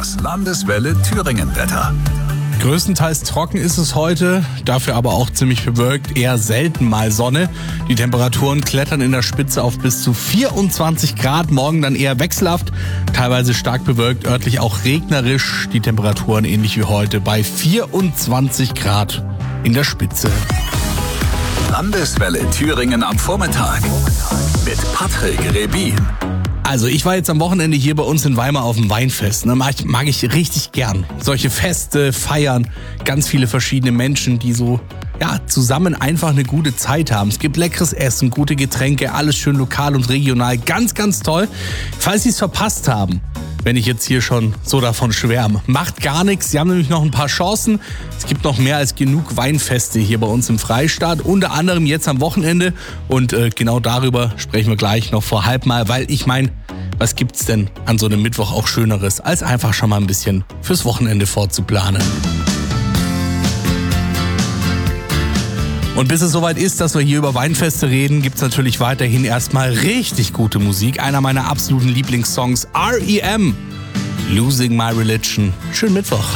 Das Landeswelle Thüringen-Wetter. Größtenteils trocken ist es heute, dafür aber auch ziemlich bewölkt, eher selten mal Sonne. Die Temperaturen klettern in der Spitze auf bis zu 24 Grad, morgen dann eher wechselhaft, teilweise stark bewölkt, örtlich auch regnerisch. Die Temperaturen ähnlich wie heute bei 24 Grad in der Spitze. Landeswelle Thüringen am Vormittag mit Patrick Rebin. Also ich war jetzt am Wochenende hier bei uns in Weimar auf dem Weinfest. Mag ich richtig gern. Solche Feste, Feiern, ganz viele verschiedene Menschen, die so zusammen einfach eine gute Zeit haben. Es gibt leckeres Essen, gute Getränke, alles schön lokal und regional. Ganz, ganz toll. Falls Sie es verpasst haben, wenn ich jetzt hier schon so davon schwärme, macht gar nichts. Sie haben nämlich noch ein paar Chancen. Es gibt noch mehr als genug Weinfeste hier bei uns im Freistaat, unter anderem jetzt am Wochenende. Und genau darüber sprechen wir gleich noch vor halb mal, weil ich meine, was gibt's denn an so einem Mittwoch auch Schöneres, als einfach schon mal ein bisschen fürs Wochenende vorzuplanen. Und bis es soweit ist, dass wir hier über Weinfeste reden, gibt's natürlich weiterhin erstmal richtig gute Musik. Einer meiner absoluten Lieblingssongs, R.E.M. Losing My Religion. Schönen Mittwoch.